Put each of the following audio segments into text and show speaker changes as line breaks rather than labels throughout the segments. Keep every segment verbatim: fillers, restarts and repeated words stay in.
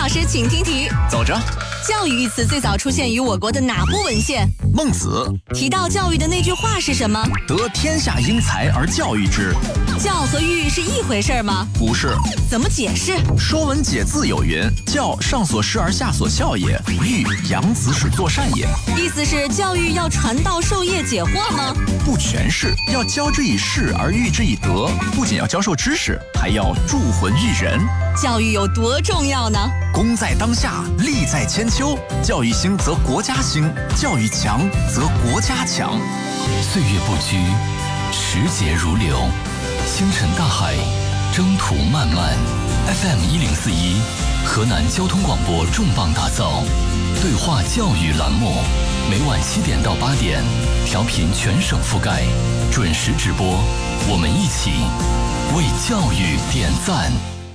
师，请听题。
走着。
教育一词最早出现于我国的哪部文献？
孟子。
提到教育的那句话是什么？
得天下英才而教育之。
教和育是一回事吗？
不是。
怎么解释？
《说文解字》有云：教，上所施而下所效也；育，养子使作善也。
意思是教育要传道授业解惑吗？
不全是，要教之以事而育之以德，不仅要教授知识，还要铸魂育人。
教育有多重要呢？
功在当下，利在千秋。教育兴则国家兴，教育强则国家强。
岁月不居，时节如流，星辰大海，征途漫漫。F M 一零四一，河南交通广播重磅打造对话教育栏目，每晚七点到八点，调频全省覆盖，准时直播。我们一起为教育点赞。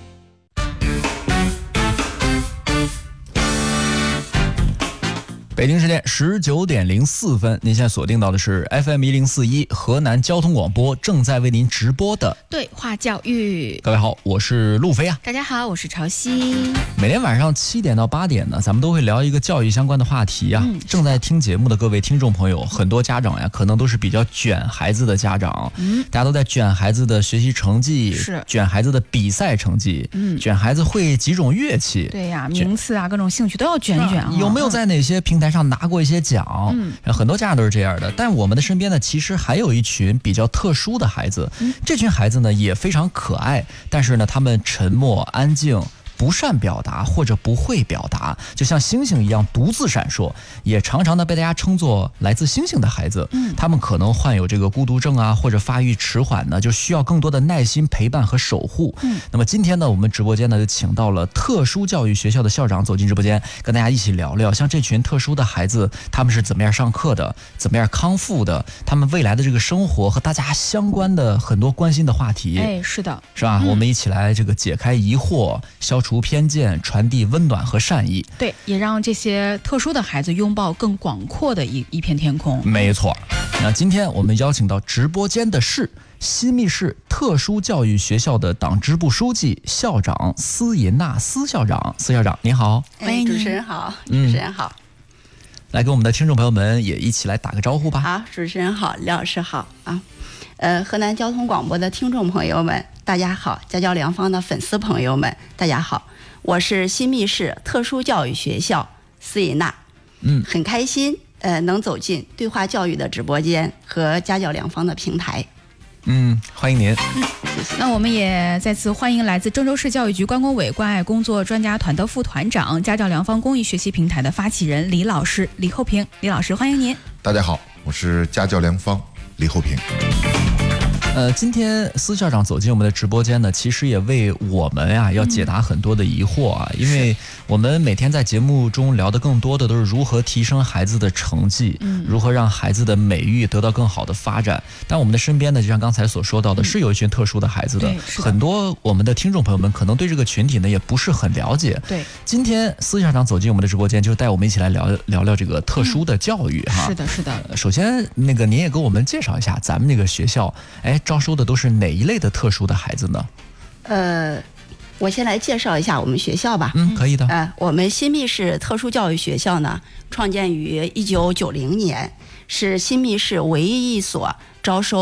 北京时间十九点零四分，您现在锁定到的是 F M 一零四一河南交通广播，正在为您直播的
对话教育。
各位好，我是路飞啊。
大家好，我是潮汐。
每天晚上七点到八点呢，咱们都会聊一个教育相关的话题啊。嗯、正在听节目的各位听众朋友，很多家长呀，可能都是比较卷孩子的家长，嗯，大家都在卷孩子的学习成绩，
是
卷孩子的比赛成绩，嗯，卷孩子会几种乐器，
对呀，名次啊，各种兴趣都要卷卷啊。
有没有在哪些平台上拿过一些奖？嗯，很多家长都是这样的。但我们的身边呢，其实还有一群比较特殊的孩子，嗯、这群孩子呢也非常可爱，但是呢，他们沉默安静，不善表达或者不会表达，就像星星一样独自闪烁，也常常的被大家称作来自星星的孩子。嗯，他们可能患有这个孤独症啊，或者发育迟缓呢，就需要更多的耐心陪伴和守护。嗯，那么今天呢，我们直播间呢就请到了特殊教育学校的校长走进直播间，跟大家一起聊聊，像这群特殊的孩子，他们是怎么样上课的，怎么样康复的，他们未来的这个生活和大家相关的很多关心的话题。
哎，是的，
是吧？嗯、我们一起来这个解开疑惑，消除偏见，传递温暖和善意。
对，也让这些特殊的孩子拥抱更广阔的一一片天空。
没错。那今天我们邀请到直播间的是新密市特殊教育学校的党支部书记、校长司银娜司校长。司校长您好。
欢迎主持人好，主持人好。
嗯、来跟我们的听众朋友们也一起来打个招呼吧。
好，主持人好，廖老师好啊。呃，河南交通广播的听众朋友们，大家好；家教良方的粉丝朋友们，大家好。我是新密市特殊教育学校司银娜，嗯，很开心，呃，能走进对话教育的直播间和家教良方的平台。
嗯，欢迎您。
嗯，那我们也再次欢迎来自郑州市教育局关工委关爱工作专家团的副团长、家教良方公益学习平台的发起人李老师李厚平。李老师，欢迎您。
大家好，我是家教良方李厚平。
呃，今天司校长走进我们的直播间呢，其实也为我们呀、啊、要解答很多的疑惑啊，嗯、因为我们每天在节目中聊的更多的都是如何提升孩子的成绩，嗯、如何让孩子的美育得到更好的发展。但我们的身边呢，就像刚才所说到的，嗯、是有一群特殊的孩子的，很多我们的听众朋友们可能对这个群体呢也不是很了解。
对，
今天司校长走进我们的直播间，就带我们一起来聊聊聊这个特殊的教育哈。
嗯、是的，是的。
首先，那个您也给我们介绍一下咱们那个学校，哎。招收的都是哪一类的特殊的孩子呢？
呃，我先来介绍一下我们学校吧。
嗯，可以的。
呃，我们新密市特殊教育学校呢，创建于一九九零年，是新密市唯一一所招收